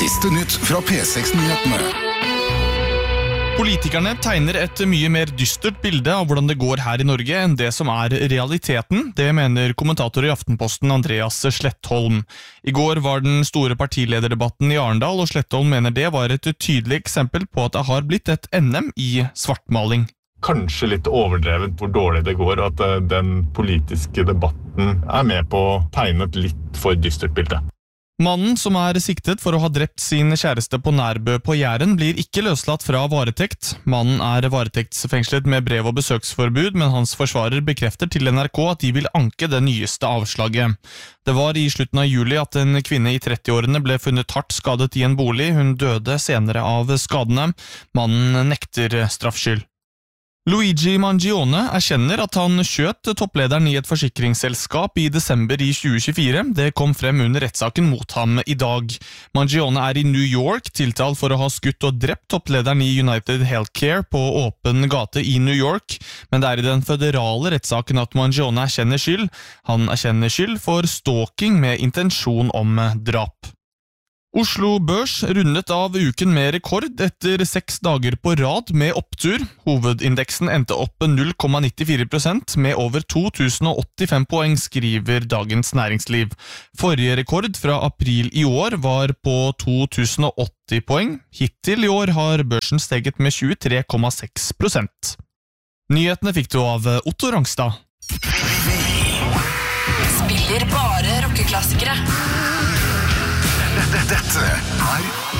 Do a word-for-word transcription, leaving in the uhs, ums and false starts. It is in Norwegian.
Siste nytt fra P seks-nyhetene. Politikerne tegner et mye mer dystert bilde av hvordan det går her i Norge enn det som er realiteten. Det mener kommentator i Aftenposten Andreas Slettholm. I går var den store partilederdebatten i Arendal, og Slettholm mener det var et tydelig eksempel på at det har blitt et N M i svartmaling. Kanskje litt overdrevet hvor dårlig det går, og at den politiske debatten er med på å tegne et litt for dystert bilde. Mannen som er siktet for å ha drept sin kjæreste på Nærbø på Jæren blir ikke løslatt fra varetekt. Mannen er varetektsfengslet med brev- og besøksforbud, men hans forsvarer bekrefter til N R K at de vil anke det nyeste avslaget. Det var i slutten av juli at en kvinne i trettiårene ble funnet hardt skadet i en bolig. Hun døde senere av skadene. Mannen nekter straffskyld. Luigi Mangione erkjenner at han skjøt topplederen i et forsikringsselskap i desember i tjue tjuefire. Det kom frem under rettssaken mot ham i dag. Mangione er i New York, tiltalt for å ha skutt og drept topplederen i United Healthcare på åpen gate i New York, men det er i den føderale rettssaken at Mangione erkjenner skyld. Han erkjenner skyld for stalking med intensjon om drap. Oslo Børs rundet av uken med rekord etter seks dager på rad med opptur. Hovedindeksen endte opp null komma nittifire prosent med over to tusen åttifem poeng, skriver Dagens Næringsliv. Forrige rekord fra april i år var på to tusen åtti poeng. Hittil i år har børsen steget med tjuetre komma seks prosent. Nyhetene fikk du av Otto Rangstad. Spiller bare rockeklassikere. Dette er